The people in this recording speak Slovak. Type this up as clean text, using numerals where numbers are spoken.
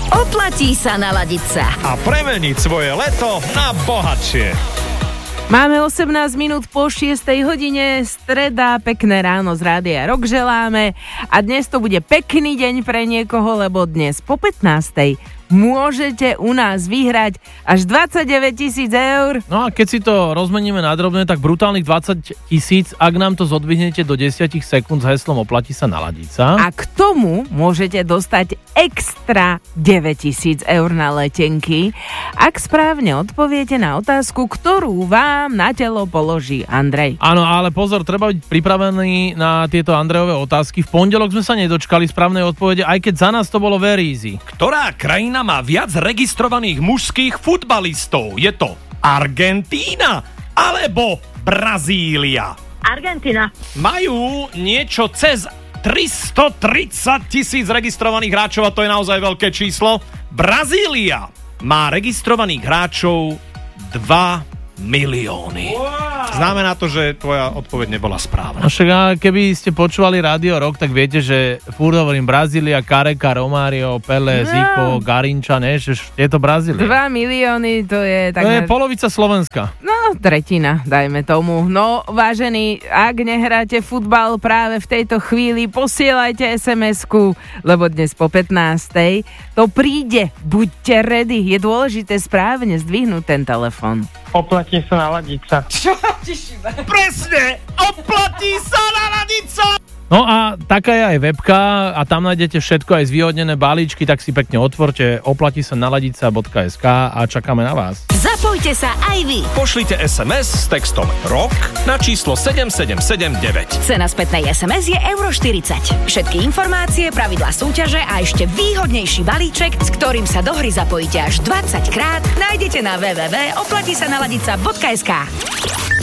Oplatí sa naladiť sa. A premeniť svoje leto na bohatšie. Máme 18 minút po 6 hodine, streda, pekné ráno z Rádia Rock želáme a dnes to bude pekný deň pre niekoho, lebo dnes po 15. môžete u nás vyhrať až 29 000 eur. No a keď si to rozmeníme na drobné, tak brutálnych 20 000, ak nám to zodvihnete do 10 sekúnd s heslom Oplatí sa naladiť sa. A k tomu môžete dostať extra 9 000 eur na letenky, ak správne odpoviete na otázku, ktorú vám na telo položí Andrej. Áno, ale pozor, treba byť pripravený na tieto Andrejové otázky. V pondelok sme sa nedočkali správnej odpovede, aj keď za nás to bolo very easy. Ktorá krajina má viac registrovaných mužských futbalistov? Je to Argentína alebo Brazília? Argentína. Majú niečo cez 330 000 registrovaných hráčov a to je naozaj veľké číslo. Brazília má registrovaných hráčov 2 milióny. Znamená to, že tvoja odpoveď nebola správna. No však keby ste počúvali Rádio Rock, tak viete, že furt hovorím Brazília, Kareka, Romário, Pele, Zico, Garinča, ne? Je to Brazília. 2 milióny, to je tak... To je polovica Slovenska. No, tretina, dajme tomu. No, vážení, ak nehráte futbal práve v tejto chvíli, posielajte SMS-ku, lebo dnes po 15. to príde. Buďte ready. Je dôležité správne zdvihnúť ten telefon. Oplatí sa naladiť sa. Presne! Oplatí sa naladiť sa! No a taká je aj webka a tam nájdete všetko, aj zvýhodnené balíčky, tak si pekne otvorte oplatí sa naladiť sa.sk a čakáme na vás. Zapojte sa aj vy. Pošlite SMS s textom ROK na číslo 7779. Cena spätnej SMS je €40. Všetky informácie, pravidlá súťaže a ešte výhodnejší balíček, s ktorým sa do hry zapojíte až 20 krát, nájdete na www.oplatisanaladica.sk.